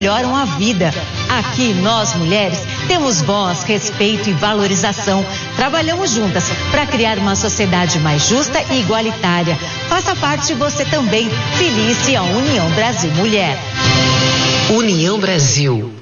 melhoram a vida. Aqui, nós, mulheres, temos voz, respeito e valorização. Trabalhamos juntas para criar uma sociedade mais justa e igualitária. Faça parte você também. Filie-se a União Brasil Mulher. União Brasil.